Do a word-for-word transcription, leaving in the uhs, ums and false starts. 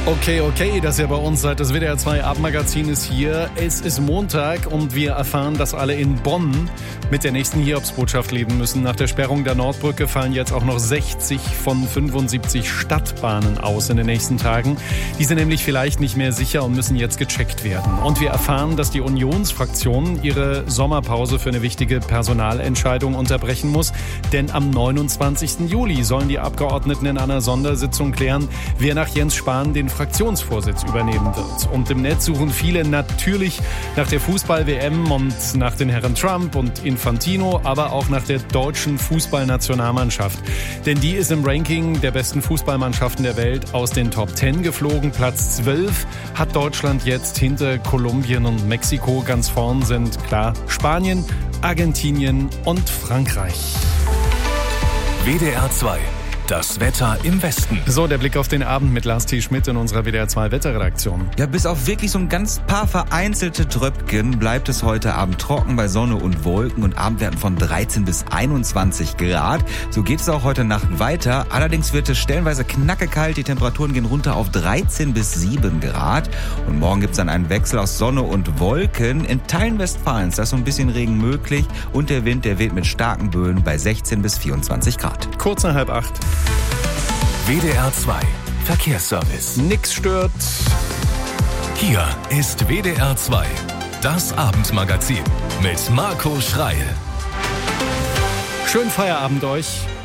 Okay, okay, dass ihr bei uns seid. Das W D R zwei Abendmagazin ist hier. Es ist Montag und wir erfahren, dass alle in Bonn mit der nächsten Hiobsbotschaft leben müssen. Nach der Sperrung der Nordbrücke fallen jetzt auch noch sechzig von fünfundsiebzig Stadtbahnen aus in den nächsten Tagen. Die sind nämlich vielleicht nicht mehr sicher und müssen jetzt gecheckt werden. Und wir erfahren, dass die Unionsfraktion ihre Sommerpause für eine wichtige Personalentscheidung unterbrechen muss. Denn am neunundzwanzigsten Juli sollen die Abgeordneten in einer Sondersitzung klären, wer nach Jens Spahn den Fraktionsvorsitz übernehmen wird. Und im Netz suchen viele natürlich nach der Fußball-W M und nach den Herren Trump und Infantino, aber auch nach der deutschen Fußballnationalmannschaft. Denn die ist im Ranking der besten Fußballmannschaften der Welt aus den Top zehn geflogen. Platz zwölf hat Deutschland jetzt hinter Kolumbien und Mexiko. Ganz vorn sind klar Spanien, Argentinien und Frankreich. W D R zwei. Das Wetter im Westen. So, der Blick auf den Abend mit Lars T. Schmidt in unserer W D R zwei Wetterredaktion. Ja, bis auf wirklich so ein ganz paar vereinzelte Tröpfchen bleibt es heute Abend trocken bei Sonne und Wolken und Abendwerten von dreizehn bis einundzwanzig Grad. So geht es auch heute Nacht weiter. Allerdings wird es stellenweise knackekalt. Die Temperaturen gehen runter auf dreizehn bis sieben Grad. Und morgen gibt es dann einen Wechsel aus Sonne und Wolken. In Teilen Westfalens da ist so ein bisschen Regen möglich. Und der Wind, der weht mit starken Böen bei sechzehn bis vierundzwanzig Grad. Kurz nach halb acht. W D R zwei Verkehrsservice. Nix stört. Hier ist W D R zwei, das Abendmagazin mit Marco Schreil. Schönen Feierabend euch.